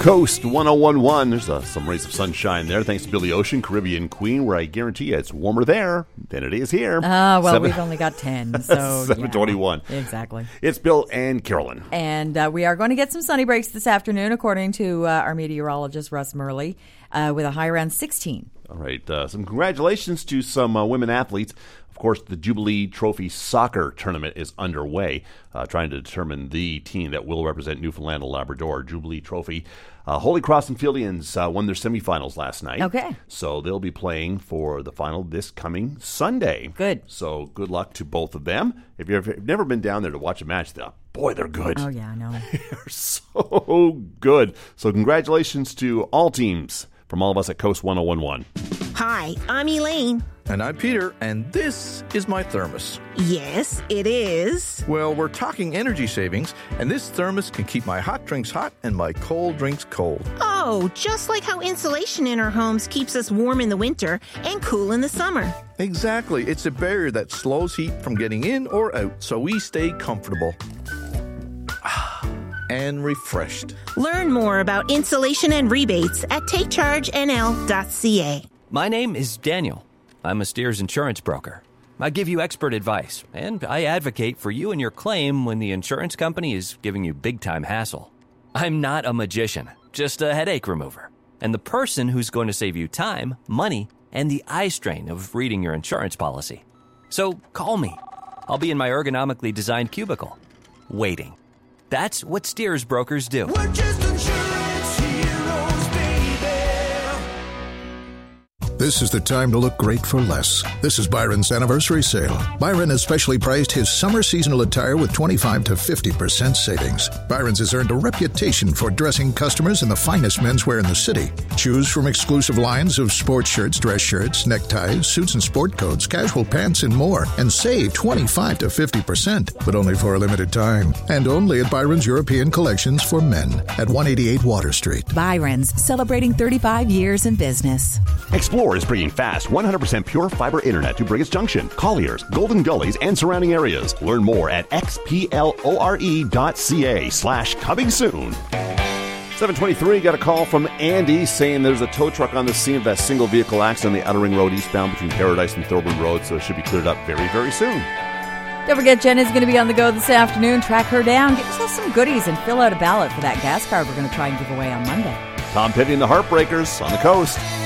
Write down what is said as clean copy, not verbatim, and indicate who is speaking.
Speaker 1: Coast 1011. There's some rays of sunshine there. Thanks to Billy Ocean, Caribbean Queen, where I guarantee you it's warmer there than it is here.
Speaker 2: We've only got 10, so
Speaker 1: 7:21.
Speaker 2: Yeah, exactly.
Speaker 1: It's Bill and Carolyn.
Speaker 2: And we are going to get some sunny breaks this afternoon, according to our meteorologist, Russ Murley, with a high around 16.
Speaker 1: All right. Some congratulations to some women athletes. Of course, the Jubilee Trophy soccer tournament is underway, trying to determine the team that will represent Newfoundland and Labrador. Jubilee Trophy. Holy Cross and Fieldians won their semifinals last night.
Speaker 2: Okay.
Speaker 1: So they'll be playing for the final this coming Sunday.
Speaker 2: Good.
Speaker 1: So good luck to both of them. If you've never been down there to watch a match, boy, they're good.
Speaker 2: Oh, yeah, I know.
Speaker 1: They're so good. So congratulations to all teams from all of us at Coast 1011.
Speaker 3: Hi, I'm Elaine.
Speaker 4: And I'm Peter, and this is my thermos.
Speaker 3: Yes, it is.
Speaker 4: Well, we're talking energy savings, and this thermos can keep my hot drinks hot and my cold drinks cold.
Speaker 3: Oh, just like how insulation in our homes keeps us warm in the winter and cool in the summer.
Speaker 4: Exactly. It's a barrier that slows heat from getting in or out, so we stay comfortable and refreshed.
Speaker 3: Learn more about insulation and rebates at takechargenl.ca.
Speaker 5: My name is Daniel. I'm a Steers insurance broker. I give you expert advice, and I advocate for you and your claim when the insurance company is giving you big-time hassle. I'm not a magician, just a headache remover, and the person who's going to save you time, money, and the eye strain of reading your insurance policy. So call me. I'll be in my ergonomically designed cubicle, waiting. That's what Steers brokers do.
Speaker 6: We're just insurance heroes, baby.
Speaker 7: This is the time to look great for less. This is Byron's anniversary sale. Byron has specially priced his summer seasonal attire with 25 to 50% savings. Byron's has earned a reputation for dressing customers in the finest menswear in the city. Choose from exclusive lines of sports shirts, dress shirts, neckties, suits and sport coats, casual pants, and more. And save 25 to 50%, but only for a limited time. And only at Byron's European Collections for Men at 188 Water Street.
Speaker 8: Byron's, celebrating 35 years in business.
Speaker 1: Explore is bringing fast 100% pure fiber internet to Brigus Junction, Colliers, Golden Gullies, and surrounding areas. Learn more at xplore.ca/coming soon. 723, got a call from Andy saying there's a tow truck on the scene of that single vehicle accident on the Outer Ring Road eastbound between Paradise and Thorburn Road, so it should be cleared up very, very soon.
Speaker 2: Don't forget, Jen is going to be on the go this afternoon. Track her down, get yourself some goodies, and fill out a ballot for that gas card we're going to try and give away on Monday.
Speaker 1: Tom Petty and the Heartbreakers on the Coast.